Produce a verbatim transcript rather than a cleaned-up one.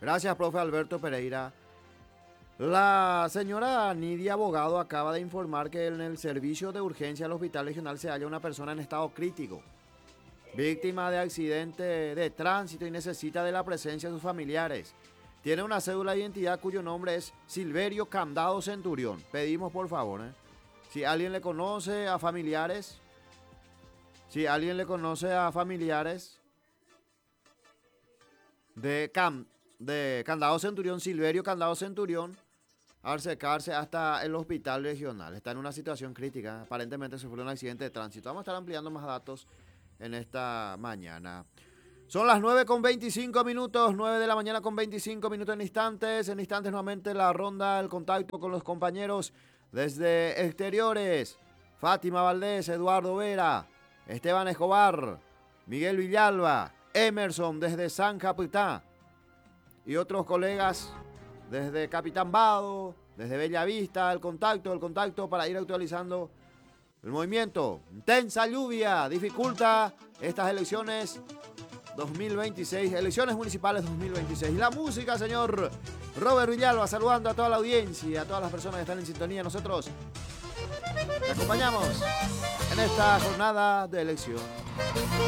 Gracias, profe Alberto Pereira. La señora Nidia Abogado acaba de informar que en el servicio de urgencia del Hospital Regional se halla una persona en estado crítico, víctima de accidente de tránsito y necesita de la presencia de sus familiares. Tiene una cédula de identidad cuyo nombre es Silverio Candado Centurión. Pedimos por favor, ¿eh? si alguien le conoce a familiares, si alguien le conoce a familiares de, Cam, de Candado Centurión, Silverio Candado Centurión, acercarse hasta el hospital regional. Está en una situación crítica. Aparentemente sufrió un accidente de tránsito. Vamos a estar ampliando más datos en esta mañana. Son las nueve con veinticinco minutos, nueve de la mañana con veinticinco minutos en instantes. En instantes nuevamente la ronda, el contacto con los compañeros desde exteriores. Fátima Valdés, Eduardo Vera, Esteban Escobar, Miguel Villalba, Emerson desde San Capitán y otros colegas desde Capitán Vado, desde Bellavista, el contacto, el contacto para ir actualizando el movimiento. Intensa lluvia dificulta estas elecciones dos mil veintiséis, elecciones municipales dos mil veintiséis. La música, señor Robert Villalba, saludando a toda la audiencia, a todas las personas que están en sintonía. Nosotros te acompañamos en esta jornada de elección.